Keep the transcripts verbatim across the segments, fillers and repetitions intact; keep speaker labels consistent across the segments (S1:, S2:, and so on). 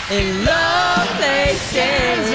S1: in love places.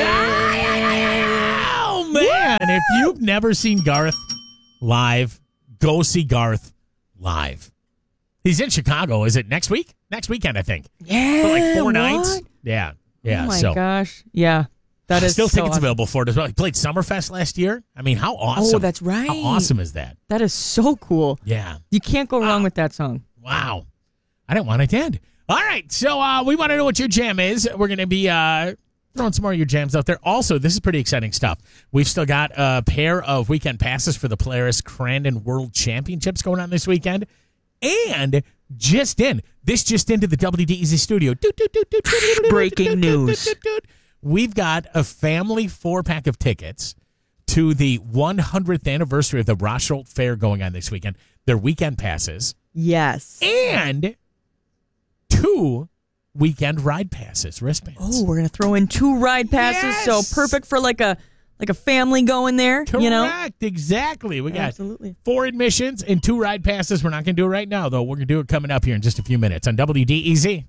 S2: Oh, man. If you've never seen Garth live, go see Garth live. He's in Chicago. Is it next week? Next weekend, I think.
S1: Yeah.
S2: For like four
S1: what?
S2: nights. Yeah. Yeah.
S1: Oh, my
S2: so.
S1: gosh. Yeah. That is
S2: Still
S1: so
S2: tickets
S1: awesome.
S2: available for it as well. He played Summerfest last year. I mean, how awesome.
S1: Oh, that's right.
S2: How awesome is that?
S1: That is so cool.
S2: Yeah.
S1: You can't go wrong
S2: wow.
S1: with that song.
S2: Wow. I didn't want it to end. All right. So uh, we want to know what your jam is. We're going to be uh, throwing some more of your jams out there. Also, this is pretty exciting stuff. We've still got a pair of weekend passes for the Polaris Crandon World Championships going on this weekend. And just in, this just into the W D E Z studio.
S1: Breaking news.
S2: We've got a family four-pack of tickets to the one hundredth anniversary of the Rosholt Fair going on this weekend. They're weekend passes.
S1: Yes.
S2: And two weekend ride passes, wristbands.
S1: Oh, we're going to throw in two ride passes.
S2: Yes!
S1: So perfect for like a like a family going there.
S2: Correct.
S1: You know?
S2: Exactly. We got
S1: Absolutely.
S2: four admissions and two ride passes. We're not going to do it right now, though. We're going to do it coming up here in just a few minutes on W D E Z.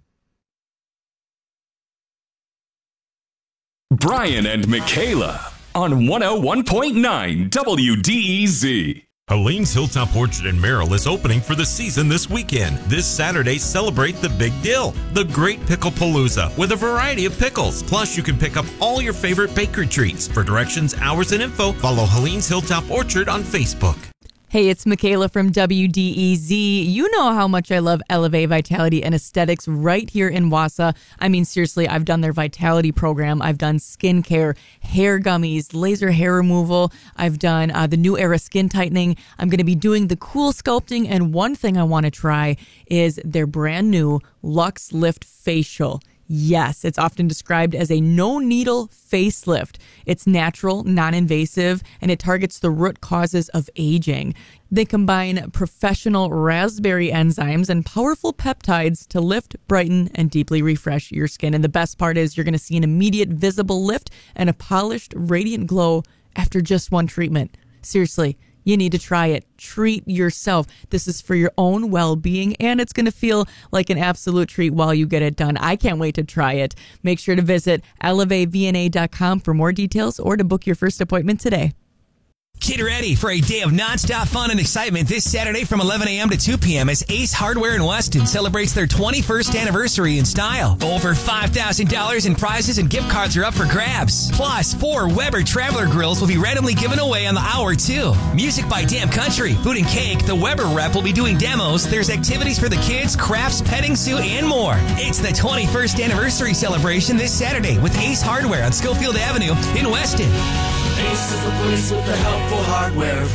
S3: Brian and Michaela on one oh one point nine W D E Z.
S4: Helene's Hilltop Orchard in Merrill is opening for the season this weekend. This Saturday, celebrate the big deal, the Great Pickle Palooza, with a variety of pickles. Plus, you can pick up all your favorite bakery treats. For directions, hours, and info, follow Helene's Hilltop Orchard on Facebook.
S1: Hey, it's Michaela from W D E Z. You know how much I love Elevate Vitality and Aesthetics right here in Wausau. I mean, seriously, I've done their Vitality program. I've done skincare, hair gummies, laser hair removal. I've done uh, the New Era skin tightening. I'm going to be doing the cool sculpting. And one thing I want to try is their brand new Luxe Lift Facial. Yes, it's often described as a no-needle facelift. It's natural, non-invasive, and it targets the root causes of aging. They combine professional raspberry enzymes and powerful peptides to lift, brighten, and deeply refresh your skin. And the best part is you're going to see an immediate visible lift and a polished, radiant glow after just one treatment. Seriously, you need to try it. Treat yourself. This is for your own well-being, and it's going to feel like an absolute treat while you get it done. I can't wait to try it. Make sure to visit elevate v n a dot com for more details or to book your first appointment today.
S5: Get ready for a day of nonstop fun and excitement this Saturday from eleven a.m. to two p.m. as Ace Hardware in Weston celebrates their twenty-first anniversary in style. Over five thousand dollars in prizes and gift cards are up for grabs. Plus, four Weber Traveler Grills will be randomly given away on the hour, too. Music by Damn Country, Food and Cake, the Weber rep will be doing demos. There's activities for the kids, crafts, petting zoo, and more. It's the twenty-first anniversary celebration this Saturday with Ace Hardware on Schofield Avenue in Weston.
S6: Ace is the place with the helpful hardware,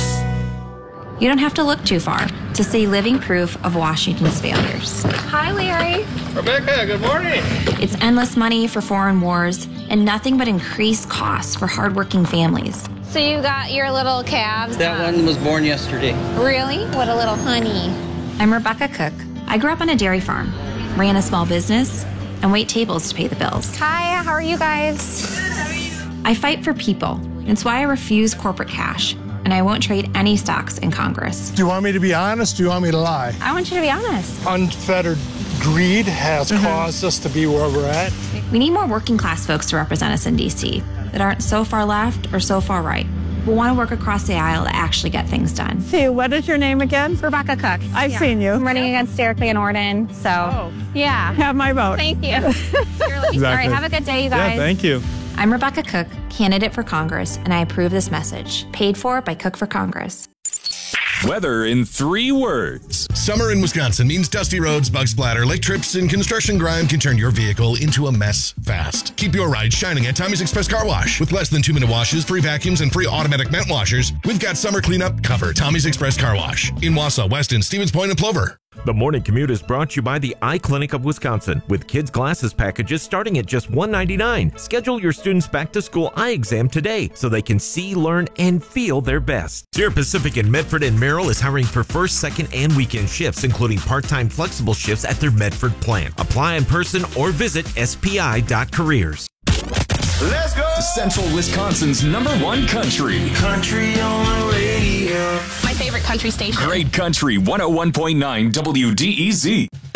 S6: folks.
S7: You don't have to look too far to see living proof of Washington's failures. Hi, Larry.
S8: Rebecca, good morning.
S7: It's endless money for foreign wars and nothing but increased costs for hardworking families.
S9: So you got your little calves?
S8: That
S9: um,
S8: one was born yesterday.
S9: Really? What a little honey.
S7: I'm Rebecca Cook. I grew up on a dairy farm, ran a small business, and wait tables to pay the bills.
S9: Hi, how are you guys?
S7: I fight for people. It's why I refuse corporate cash, and I won't trade any stocks in Congress.
S10: Do you want me to be honest? Do you want me to lie?
S9: I want you to be honest.
S10: Unfettered greed has mm-hmm. caused us to be where we're at.
S7: We need more working class folks to represent us in D C that aren't so far left or so far right. We want to work across the aisle to actually get things done.
S11: See, what is your name again?
S9: Rebecca Cook.
S11: I've
S9: yeah.
S11: seen you.
S9: I'm running against Derek Van Orden, so
S11: oh.
S9: yeah.
S11: Have my vote.
S9: Thank you. exactly. All right, have a good day, you guys.
S10: Yeah, thank you.
S7: I'm Rebecca Cook, candidate for Congress, and I approve this message. Paid for by Cook for Congress.
S3: Weather in three words.
S12: Summer in Wisconsin means dusty roads, bug splatter, lake trips, and construction grime can turn your vehicle into a mess fast. Keep your ride shining at Tommy's Express Car Wash. With less than two-minute washes, free vacuums, and free automatic vent washers, we've got summer cleanup covered. Tommy's Express Car Wash in Wausau, Weston, Stevens Point, and Plover.
S4: The Morning Commute is brought to you by the Eye Clinic of Wisconsin, with kids' glasses packages starting at just one dollar and ninety-nine cents. Schedule your students' back-to-school eye exam today so they can see, learn, and feel their best. Sierra Pacific in Medford and Merrill is hiring for first, second, and weekend shifts, including part-time flexible shifts at their Medford plant. Apply in person or visit S P I dot careers.
S3: Let's go! Central Wisconsin's number one country.
S6: Country on the radio.
S9: My favorite country station.
S3: Great Country one oh one point nine W D E Z.